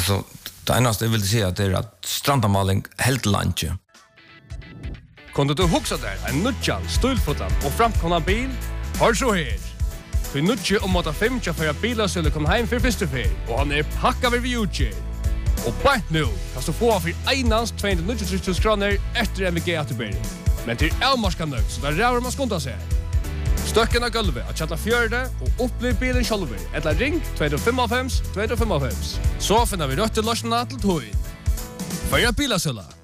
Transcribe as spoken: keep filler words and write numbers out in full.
alltså det enaste jag vill säga att det är att strandamaling helt lantje. Kunde du huxa där en nutjan, stulfotan och framkomna bil? Har så här. För nutje om att fem för att bilar skulle komma hem för första fel och han är packad vid utge. Och bara nu kan du få för einans tvåhundranittio tusen kronor efter M V G återbäring. Men till Elmarska nöjd så där räver man skonta sig. Stöcken av gulvet att chatta fjörde och upplev bilen själv. Eller ring två fem fem två fem fem. Så finner vi rött till lösningarna till tog. För jag bilar